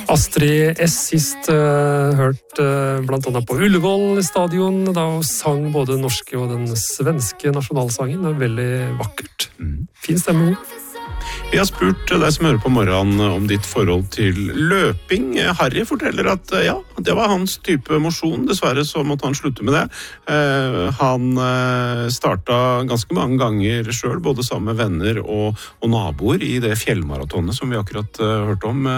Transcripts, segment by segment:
Astrid S sist hørt blant annet på Ullevål stadion, da hun sang både den norske og den svenske nasjonalsangen. Det er veldig vakkert. Fin stemme. Vi har spurt deg som hører på morgenen om ditt forhold til løping. Harry forteller at ja, det var hans type mosjon. Dessverre så måtte han slutte med det. Han startet ganske mange ganger selv, både sammen med venner og naboer i det fjellmaratonet som vi akkurat hørte om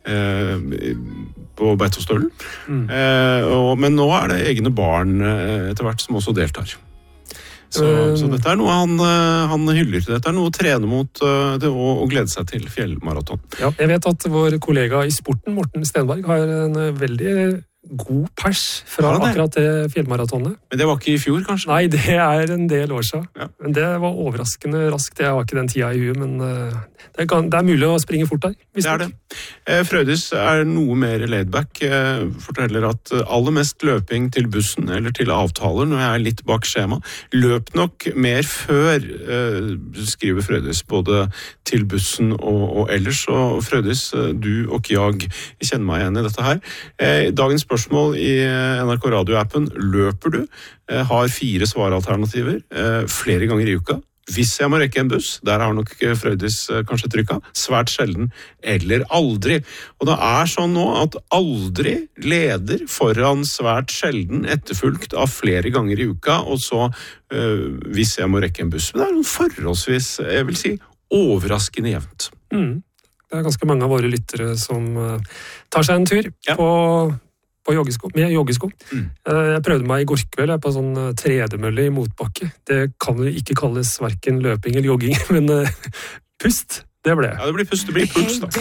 på Beitostølen. Men nå er det egne barn etter hvert som også deltar. Så dette er noe han hyller. Dette er noe å trene mot det og glede seg til fjellmaraton. Ja, jeg vet at vår kollega i sporten, Morten Stenberg, har en veldig god pers fra akkurat det fjellmaratonet. Men det var ikke i fjor, kanskje? Nei, det er en del år siden. Ja. Men det var overraskende raskt. Jeg har ikke den tida i huet, men det er mulig å springe fort der. Det er det. Frøydis er noe mer laidback. Forteller at aller mest løping til bussen eller til avtaler når jeg er litt bak skjema. Løp nok mer før, skriver Frøydis, både til bussen og ellers. Og Frøydis, du og jeg kjenner meg igjen i dette her. Dagens spørsmål i NRK Radio-appen: løper du? Har 4 svaralternativer, flere ganger i uka. Hvis jeg må rekke en buss, der har nok Frøydis kanskje trykka, svært sjelden, eller aldri. Og det er sånn nå at aldri leder foran svært sjelden, etterfulgt av flere ganger i uka, og så hvis jeg må rekke en buss. Men det er noen forholdsvis, jeg vil si, overraskende jevnt. Det er ganske mange av våre lyttere som tar seg en tur på joggesko, med joggesko. Jeg prøvde meg i går kveld på sånn tredemølle i motbakke. Det kan jo ikke kalles hverken løping eller jogging, men pust, det ble. Ja, det blir pust, det blir puls da.